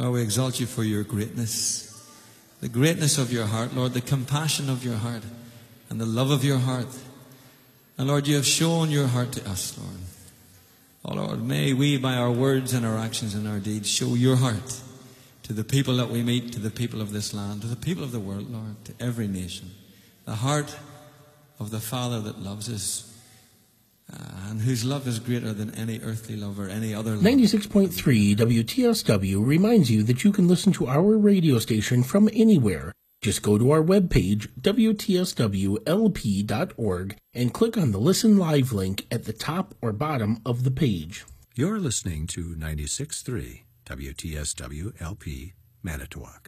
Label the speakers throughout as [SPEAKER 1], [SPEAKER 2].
[SPEAKER 1] Lord, we exalt you for your greatness, the greatness of your heart, Lord, the compassion of your heart, and the love of your heart. And Lord, you have shown your heart to us, Lord. Oh Lord, may we by our words and our actions and our deeds show your heart to the people that we meet, to the people of this land, to the people of the world, Lord, to every nation. The heart of the Father that loves us, and whose love is greater than any earthly love or any other love.
[SPEAKER 2] 96.3 WTSW reminds you that you can listen to our radio station from anywhere. Just go to our webpage, WTSWLP.org, and click on the Listen Live link at the top or bottom of the page.
[SPEAKER 3] You're listening to 96.3 WTSWLP, Manitowoc.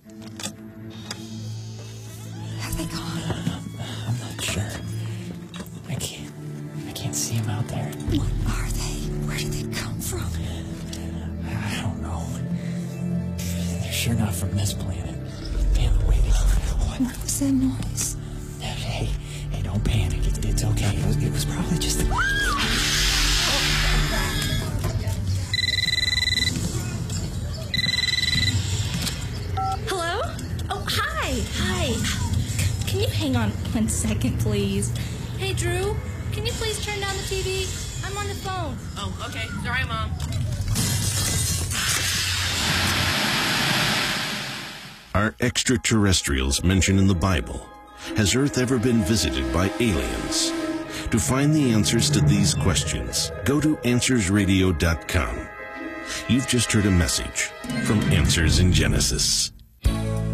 [SPEAKER 4] Have they gone?
[SPEAKER 5] I'm not sure. I can't see them out there.
[SPEAKER 4] What are they? Where did they come from?
[SPEAKER 5] I don't know. They're sure not from this planet. Damn, wait. What
[SPEAKER 4] was that noise?
[SPEAKER 5] Hey, don't panic. It's okay. It was probably just the...
[SPEAKER 6] Hello? Oh, hi. Can you hang on 1 second, please? Hey, Drew, can you please turn down the TV? I'm on the phone.
[SPEAKER 7] Oh, okay. Sorry, Mom.
[SPEAKER 8] Are extraterrestrials mentioned in the Bible? Has Earth ever been visited by aliens? To find the answers to these questions, go to AnswersRadio.com. You've just heard a message from Answers in Genesis.